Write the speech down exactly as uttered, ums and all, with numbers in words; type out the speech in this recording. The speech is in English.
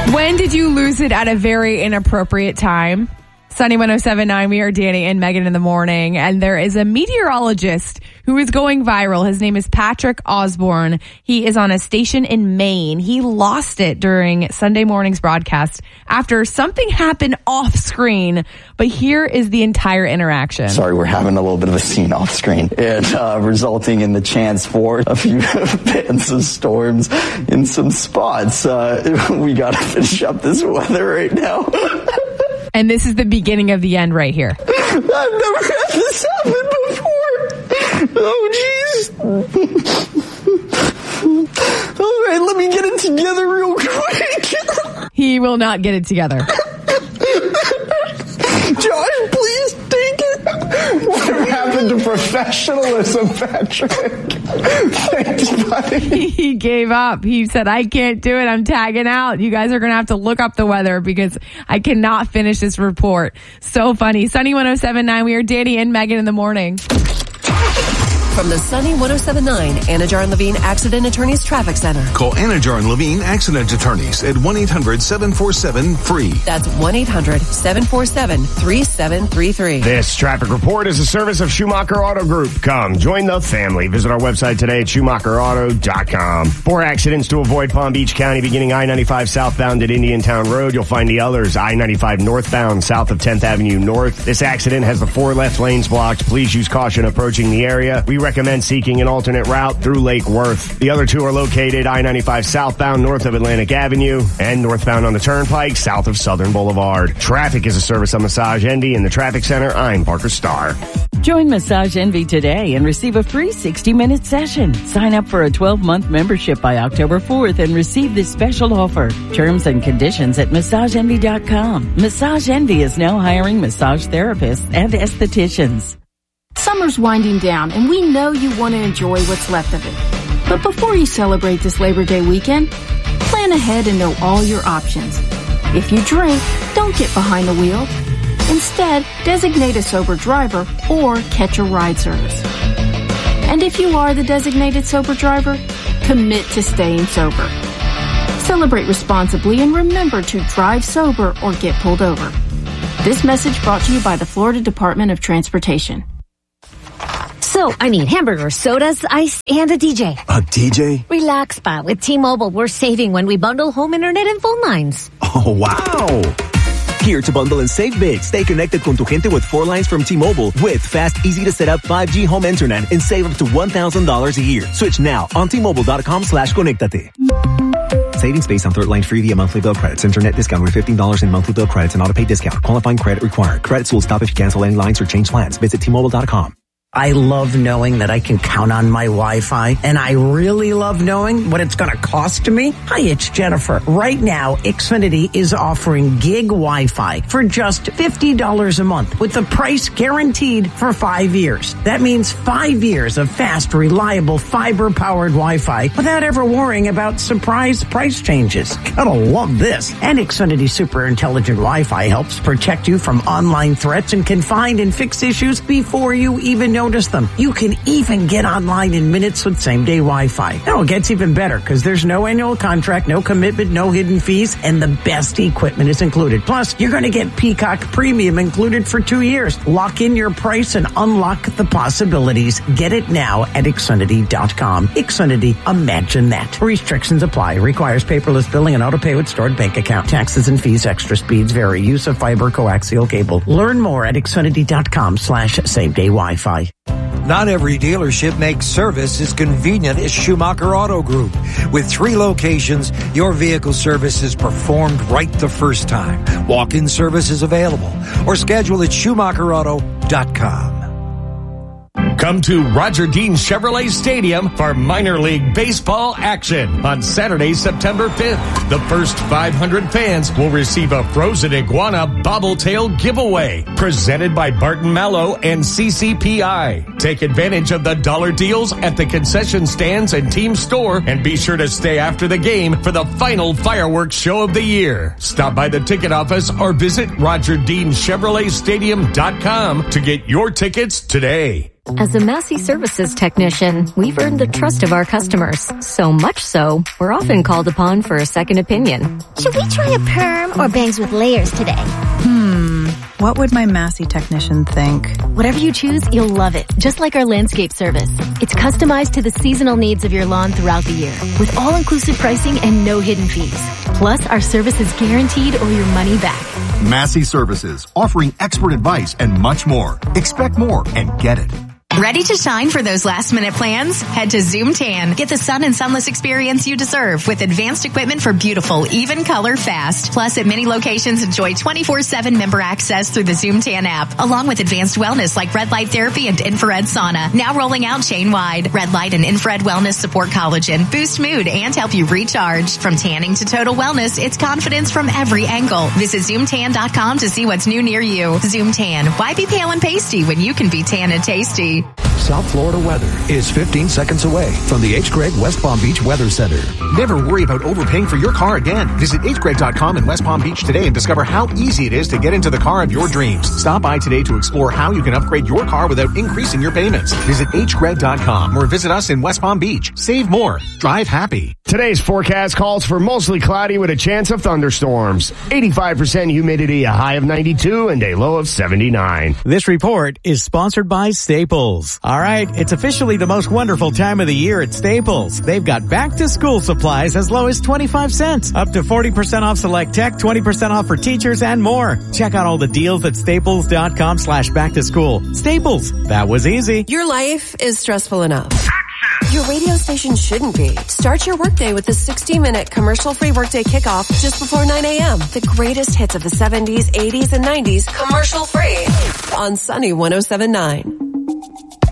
When did you lose it at a very inappropriate time? Sunny one oh seven point nine, we are Danny and Megan in the morning, and there is a meteorologist who is going viral. His name is Patrick Osborne. He is on a station in Maine. He lost it during Sunday morning's broadcast after something happened off screen, but here is the entire interaction. Sorry, we're having a little bit of a scene off screen, and uh, resulting in the chance for a few bands of storms in some spots. Uh, we got to finish up this weather right now. And this is the beginning of the end right here. I've never had this happen before. Oh, jeez. All right, let me get it together real quick. He will not get it together. Josh, please take it. What happened to professionalism, Patrick? Thanks, buddy. He gave up. He said, I can't do it. I'm tagging out. You guys are going to have to look up the weather because I cannot finish this report. So funny. Sunny one oh seven point nine. We are Danny and Megan in the morning. From the Sunny one oh seven point nine Anajar and Levine Accident Attorneys Traffic Center. Call Anajar and Levine Accident Attorneys at one eight hundred seven four seven free. That's one eight hundred seven four seven three seven three three. This traffic report is a service of Schumacher Auto Group. Come, join the family. Visit our website today at schumacher auto dot com. Four accidents to avoid Palm Beach County, beginning I ninety-five southbound at Indiantown Road. You'll find the others I ninety-five northbound south of tenth Avenue North. This accident has the four left lanes blocked. Please use caution approaching the area. We recommend seeking an alternate route through Lake Worth. The other two are located I ninety-five southbound north of Atlantic Avenue and northbound on the Turnpike south of Southern Boulevard. Traffic is a service of Massage Envy in the Traffic Center. I'm Parker Starr. Join Massage Envy today and receive a free sixty-minute session. Sign up for a twelve-month membership by October fourth and receive this special offer. Terms and conditions at massage envy dot com. Massage Envy is now hiring massage therapists and estheticians. Summer's winding down, and we know you want to enjoy what's left of it. But before you celebrate this Labor Day weekend, plan ahead and know all your options. If you drink, don't get behind the wheel. Instead, designate a sober driver or catch a ride service. And if you are the designated sober driver, commit to staying sober. Celebrate responsibly and remember to drive sober or get pulled over. This message brought to you by the Florida Department of Transportation. So, I mean, hamburgers, sodas, ice, and a D J. A D J? Relax, pa. With T-Mobile, we're saving when we bundle home internet and phone lines. Oh, wow. Here to bundle and save big. Stay connected con tu gente with four lines from T-Mobile with fast, easy-to-set-up five G home internet and save up to one thousand dollars a year. Switch now on T-Mobile.com slash conectate. Savings based on third line free via monthly bill credits. Internet discount with fifteen dollars in monthly bill credits and auto-pay discount. Qualifying credit required. Credits will stop if you cancel any lines or change plans. Visit T Mobile dot com. I love knowing that I can count on my Wi-Fi, and I really love knowing what it's going to cost to me. Hi, it's Jennifer. Right now, Xfinity is offering gig Wi-Fi for just fifty dollars a month with the price guaranteed for five years. That means five years of fast, reliable, fiber-powered Wi-Fi without ever worrying about surprise price changes. Gotta love this. And Xfinity Super Intelligent Wi-Fi helps protect you from online threats and can find and fix issues before you even know Notice them. You can even get online in minutes with same-day Wi-Fi. Now it gets even better because there's no annual contract, no commitment, no hidden fees, and the best equipment is included. Plus, you're going to get Peacock Premium included for two years. Lock in your price and unlock the possibilities. Get it now at Xfinity dot com. Xfinity, imagine that. Restrictions apply. Requires paperless billing and auto-pay with stored bank account. Taxes and fees, extra speeds vary. Use of fiber coaxial cable. Learn more at Xfinity dot com slash same-day Wi-Fi. Not every dealership makes service as convenient as Schumacher Auto Group. With three locations, your vehicle service is performed right the first time. Walk-in service is available or schedule at schumacher auto dot com. Come to Roger Dean Chevrolet Stadium for minor league baseball action on Saturday, September fifth. The first five hundred fans will receive a frozen iguana bobbletail giveaway presented by Barton Mallow and C C P I. Take advantage of the dollar deals at the concession stands and team store and be sure to stay after the game for the final fireworks show of the year. Stop by the ticket office or visit roger dean chevrolet stadium dot com to get your tickets today. As a Massey Services technician, we've earned the trust of our customers. So much so, we're often called upon for a second opinion. Should we try a perm or bangs with layers today? Hmm, what would my Massey technician think? Whatever you choose, you'll love it. Just like our landscape service. It's customized to the seasonal needs of your lawn throughout the year, with all-inclusive pricing and no hidden fees. Plus, our service is guaranteed or your money back. Massey Services, offering expert advice and much more. Expect more and get it. Ready to shine for those last-minute plans? Head to Zoom Tan. Get the sun and sunless experience you deserve with advanced equipment for beautiful, even color fast. Plus, at many locations, enjoy twenty-four seven member access through the Zoom Tan app, along with advanced wellness like red light therapy and infrared sauna. Now rolling out chain-wide. Red light and infrared wellness support collagen, boost mood, and help you recharge. From tanning to total wellness, it's confidence from every angle. Visit zoom tan dot com to see what's new near you. Zoom Tan. Why be pale and pasty when you can be tan and tasty? South Florida weather is fifteen seconds away from the H. Gregg West Palm Beach Weather Center. Never worry about overpaying for your car again. Visit H Gregg dot com in West Palm Beach today and discover how easy it is to get into the car of your dreams. Stop by today to explore how you can upgrade your car without increasing your payments. Visit H Gregg dot com or visit us in West Palm Beach. Save more. Drive happy. Today's forecast calls for mostly cloudy with a chance of thunderstorms. eighty-five percent humidity, a high of ninety-two, and a low of seventy-nine. This report is sponsored by Staples. All right, it's officially the most wonderful time of the year at Staples. They've got back-to-school supplies as low as twenty-five cents, up to forty percent off select tech, twenty percent off for teachers, and more. Check out all the deals at staples dot com slash back to school. Staples, that was easy. Your life is stressful enough. Your radio station shouldn't be. Start your workday with the sixty-minute commercial-free workday kickoff just before nine a.m. The greatest hits of the seventies, eighties, and nineties, commercial-free on Sunny one oh seven point nine.